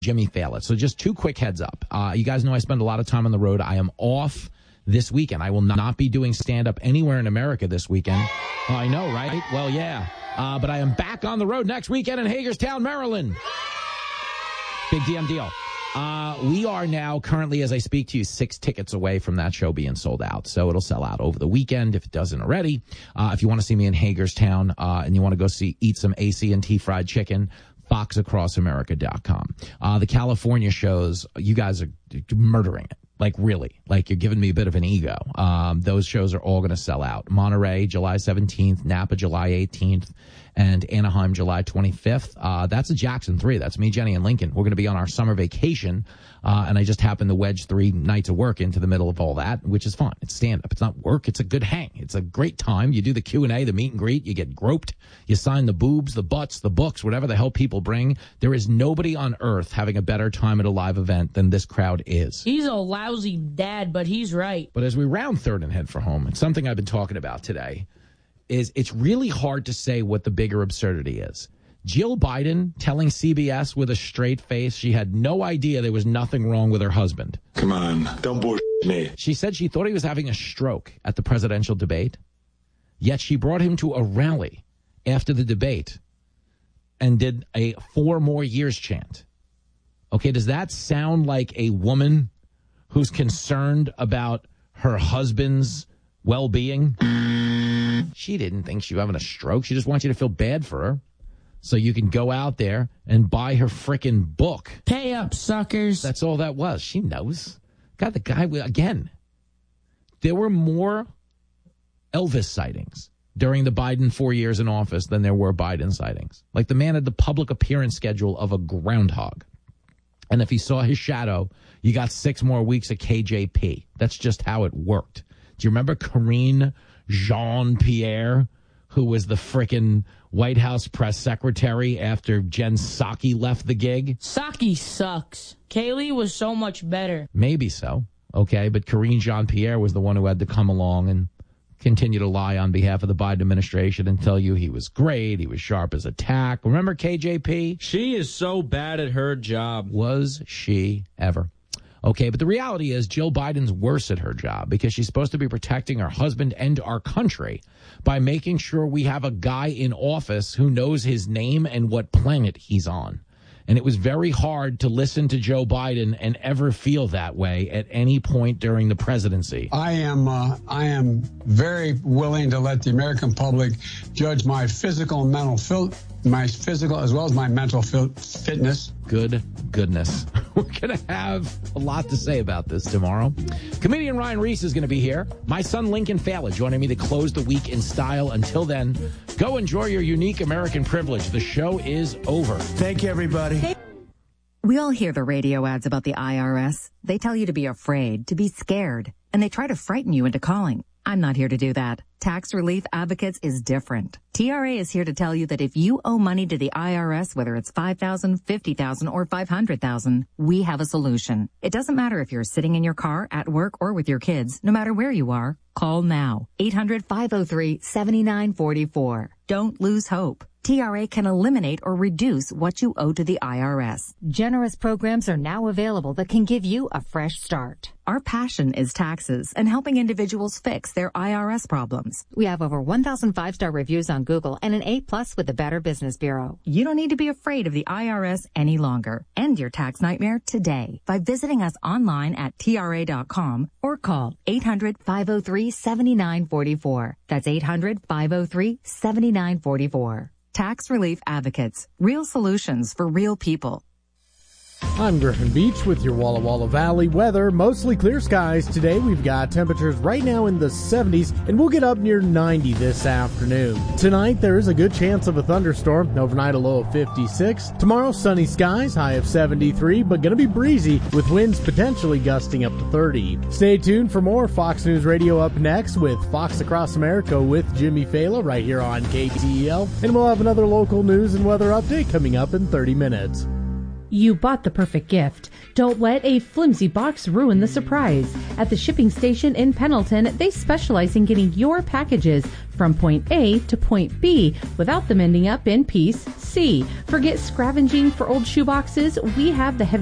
Jimmy Fallon. So just two quick heads up. You guys know I spend a lot of time on the road. I am off this weekend. I will not be doing stand-up anywhere in America this weekend. Oh, I know, right? Well, yeah. But I am back on the road next weekend in Hagerstown, Maryland. Big DM deal. We are now currently, as I speak to you, 6 tickets away from that show being sold out. So it'll sell out over the weekend if it doesn't already. If you want to see me in Hagerstown and you want to go eat some AC&T fried chicken, foxacrossamerica.com. The California shows, you guys are murdering it. Like, really. Like, you're giving me a bit of an ego. Those shows are all going to sell out. Monterey, July 17th. Napa, July 18th. And Anaheim, July 25th. That's a Jackson 3. That's me, Jenny, and Lincoln. We're going to be on our summer vacation. And I just happened to wedge 3 nights of work into the middle of all that, which is fun. It's stand-up. It's not work. It's a good hang. It's a great time. You do the Q&A, the meet and greet. You get groped. You sign the boobs, the butts, the books, whatever the hell people bring. There is nobody on earth having a better time at a live event than this crowd is. He's a lousy dad, but he's right. But as we round third and head for home, it's something I've been talking about today, is it's really hard to say what the bigger absurdity is. Jill Biden telling CBS with a straight face she had no idea there was nothing wrong with her husband. Come on, don't bullshit me. She said she thought he was having a stroke at the presidential debate, yet she brought him to a rally after the debate and did a 4 more years chant. Okay, does that sound like a woman who's concerned about her husband's well-being? She didn't think she was having a stroke. She just wants you to feel bad for her so you can go out there and buy her frickin' book. Pay up, suckers. That's all that was. She knows. God, the guy, again, there were more Elvis sightings during the Biden 4 years in office than there were Biden sightings. Like, the man had the public appearance schedule of a groundhog. And if he saw his shadow, you got 6 more weeks of KJP. That's just how it worked. Do you remember Karine Jean-Pierre, who was the frickin' White House press secretary after Jen Psaki left the gig? Psaki sucks. Kaylee was so much better. Maybe so. Okay, but Karine Jean-Pierre was the one who had to come along and continue to lie on behalf of the Biden administration and tell you he was great, he was sharp as a tack. Remember KJP? She is so bad at her job. Was she ever? Okay, but the reality is Jill Biden's worse at her job because she's supposed to be protecting her husband and our country by making sure we have a guy in office who knows his name and what planet he's on. And it was very hard to listen to Joe Biden and ever feel that way at any point during the presidency. I am very willing to let the American public judge my physical and mental my physical as well as my mental fitness. Goodness. We're going to have a lot to say about this tomorrow. Comedian Ryan Reese is going to be here. My son Lincoln Fallon joining me to close the week in style. Until then, go enjoy your unique American privilege. The show is over. Thank you, everybody. We all hear the radio ads about the IRS. They tell you to be afraid, to be scared, and they try to frighten you into calling. I'm not here to do that. Tax Relief Advocates is different. TRA is here to tell you that if you owe money to the IRS, whether it's $5,000, $50,000, or $500,000, we have a solution. It doesn't matter if you're sitting in your car, at work, or with your kids. No matter where you are, call now. 800-503-7944. Don't lose hope. TRA can eliminate or reduce what you owe to the IRS. Generous programs are now available that can give you a fresh start. Our passion is taxes and helping individuals fix their IRS problems. We have over 1,000 5-star reviews on Google and an A+ with the Better Business Bureau. You don't need to be afraid of the IRS any longer. End your tax nightmare today by visiting us online at TRA.com or call 800-503-7944. That's 800-503-7944. Tax Relief Advocates. Real solutions for real people. I'm Griffin Beach with your Walla Walla Valley weather. Mostly clear skies today. We've got temperatures right now in the 70s, and we'll get up near 90 this afternoon. Tonight, there is a good chance of a thunderstorm. Overnight, a low of 56. Tomorrow, sunny skies, high of 73, but going to be breezy with winds potentially gusting up to 30. Stay tuned for more Fox News Radio up next with Fox Across America with Jimmy Fallon right here on KTEL. And we'll have another local news and weather update coming up in 30 minutes. You bought the perfect gift. Don't let a flimsy box ruin the surprise. At the shipping station in Pendleton, they specialize in getting your packages from point A to point B without them ending up in piece C. Forget scavenging for old shoeboxes. We have the heavy